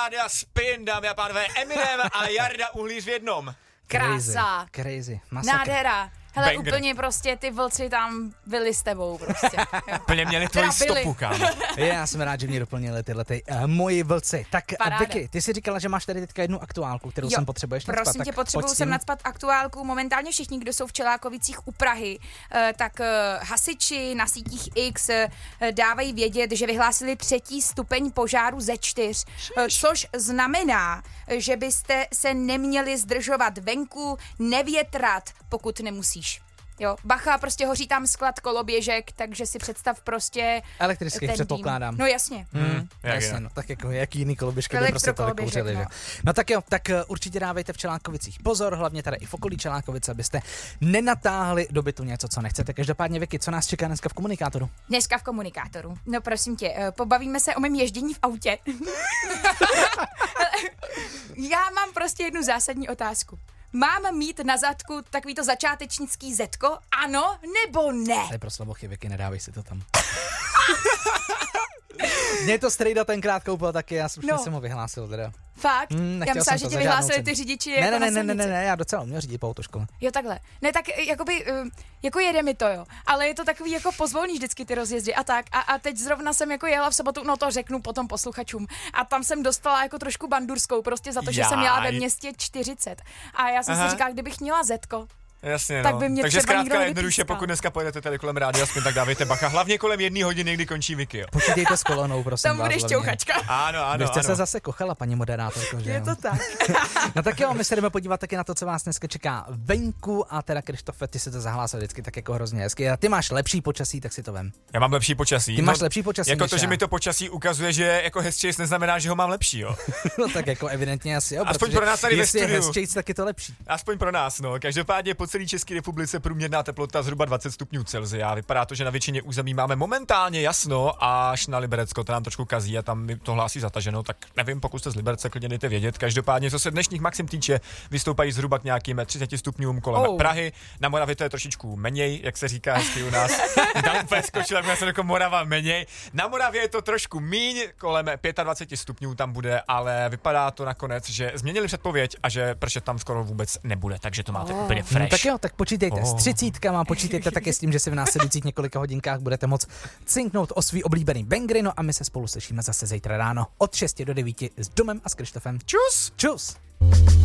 Rádia Spin, dámy a pánové, Eminem a Jarda Uhlíř v jednom. Krása. Crazy. Masakr. Nádhera. Hele, Banger. úplně prostě ty vlci tam byli s tebou prostě. Plně měli tvoji Teda byli. stopu, kámo. Já jsem rád, že mě doplnili tyhle moji vlci. Tak Paráda. Vicky, ty jsi říkala, že máš tady teďka jednu aktuálku, kterou sem potřebuješ nacpat. Prosím tě, potřebuju sem nacpat aktuálku. Momentálně všichni, kdo jsou v Čelákovicích u Prahy, tak hasiči na sítích X dávají vědět, že vyhlásili 3. stupeň požáru ze 4, což znamená, že byste se neměli zdržovat venku, nevětrat, pokud nemusíš. Jo, bacha, prostě hoří tam sklad koloběžek, takže si představ prostě Elektrických ten předpokládám. dým. No jasně. Jasně, no, tak jako jaký jiný koloběžky by prostě tolik kouřili, že? No tak jo, tak určitě dávejte v Čelánkovicích pozor, hlavně tady i v okolí Čelánkovice, abyste nenatáhli do bytu něco, co nechcete. Každopádně, Vicky, co nás čeká dneska v komunikátoru? Dneska v komunikátoru. No prosím tě, pobavíme se o mém ježdění v autě. Já mám prostě jednu zásadní otázku. Mám mít na zadku takovýto začátečnický zetko? Ano nebo ne? To je pro slabochy, Vicky, nedávej si to tam. Mě to strejda tenkrát koupil taky, já jsem ho vyhlásil teda. Fakt? Já myslím, že ti vyhlásili ty řidiči jako na silnici. Ne, já docela uměl řídit po autoškole. Jo, takhle. Ne, tak jakoby, jako jede mi to, jo. Ale je to takový jako pozvolný vždycky ty rozjezdy a tak. A teď zrovna jsem jako jela v sobotu, no to řeknu potom posluchačům. A tam jsem dostala jako trošku bandurskou, prostě za to, že jsem jela ve městě 40. A já jsem si říkala, kdybych měla zetko, Jasně, tak no. by mě Takže třeba nikdo zkrátka jednoduše, nevypískal. pokud dneska pojedete tady kolem Rádia Spin, tak dávejte bacha. Hlavně kolem 1 hodiny, kdy končí Wiki, jo. Počítejte s kolonou, prosím tam vás. bude šťouchačka. Ano. Vy jste se zase kochala, paní moderátorko, že Je jo? to tak. No tak jo, my se jdeme podívat taky na to, co vás dneska čeká venku a teda Krištofe, ty si to zahlásil vždycky tak jako hrozně hezky. A ty máš lepší počasí, tak si to vem. Já mám lepší počasí. Ty máš lepší počasí Jako než to, že já. mi to počasí ukazuje, že jako hezčejc neznamená, že ho mám lepší, jo. No tak jako evidentně asi jo. Aspoň protože pro nás tady ve jestli je studiu. hezčejc, tak je to lepší. Aspoň pro nás, no. Každopádně po celé České republice průměrná teplota zhruba 20 stupňů Celsia. Vypadá to, že na většině území máme momentálně jasno, až na Liberecko to nám trošku kazí a tam mi to hlásí zataženo, tak nevím, pokud jste z Liberce, klidně dejte vědět. Každopádně, co se dnešních maxim týče, vystoupají zhruba k nějakým 30 stupňům kolem Prahy. Na Moravě to je trošičku menej, jak se říká hezky u nás. Tam úplně skočila, jak se jako Morava menej. Na Moravě je to trošku míň, kolem 25 stupňů tam bude, ale vypadá to nakonec, že změnili předpověď a že pršet tam skoro vůbec nebude, takže to máte úplně fresh. No tak jo, tak počítejte s 30, počítejte také s tím, že si v následujících několika hodinkách budete moct cinknout o svý oblíbený bangry, no a my se spolu slyšíme zase zítra ráno od 6 do 9 s Domem a s Krištofem. Čus! Čus!